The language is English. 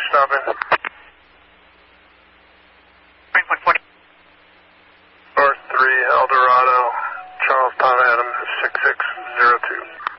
stopping. 3.40. North 3, Eldorado, Charles Tom Adams, 6602.